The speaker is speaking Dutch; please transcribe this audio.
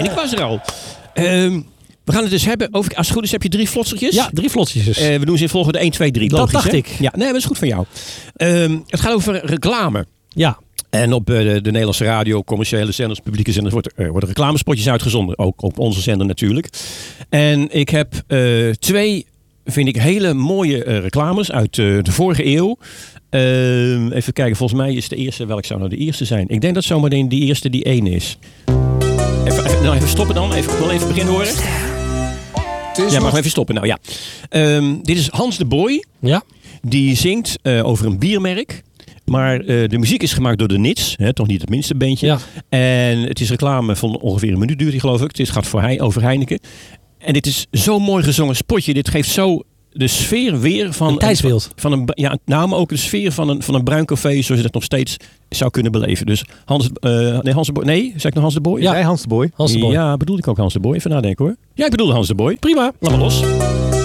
En ik was er al. We gaan het dus hebben over... Als het goed is heb je 3 flotsertjes. Ja, 3 flotsertjes. We doen ze in volgende 1, 2, 3. Dat Logisch, dacht hè? ik. Ja, nee, dat is goed van jou. Het gaat over reclame. Ja. En op de Nederlandse radio, commerciële zenders, publieke zenders worden reclamespotjes uitgezonden. Ook op onze zender natuurlijk. En ik heb 2, vind ik, hele mooie reclames uit de vorige eeuw. Even kijken, volgens mij is de eerste... Welk zou nou de eerste zijn? Ik denk dat zometeen die eerste die 1 is. Even stoppen dan. Ik wil even beginnen horen. Ja, mag even stoppen. Nou ja. Dit is Hans de Boy. Ja. Die zingt over een biermerk. Maar de muziek is gemaakt door de Nits. Toch niet het minste bandje. Ja. En het is reclame van ongeveer een minuut duurt die, geloof ik. Het gaat over Heineken. En dit is zo'n mooi gezongen spotje. Dit geeft zo de sfeer weer van... Een tijdsbeeld. Maar ook de sfeer van een bruin café zoals je dat nog steeds zou kunnen beleven. Dus Hans de Boy. Nee, zeg ik nog Hans de Boy? Ja, Hans de Boy. Hans de Boy. Ja, bedoel ik ook Hans de Boy. Even nadenken hoor. Ja, ik bedoelde Hans de Boy. Prima, laat maar los.